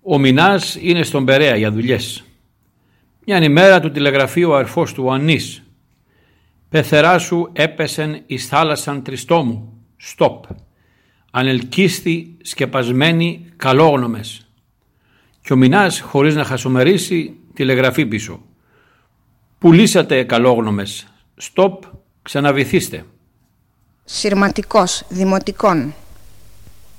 Ο Μινάς είναι στον Περαία για δουλειές. Μιαν ημέρα του τηλεγραφεί ο αρφός του ο Ανής. Πεθερά σου έπεσεν εις θάλασσαν τριστόμου. Στοπ. Ανελκύστη σκεπασμένοι καλόγνωμες. Και ο Μινάς, χωρίς να χασομερίσει, τηλεγραφεί πίσω. Πουλήσατε καλόγνωμες. Στοπ, ξαναβυθίστε. Συρματικός, δημοτικών.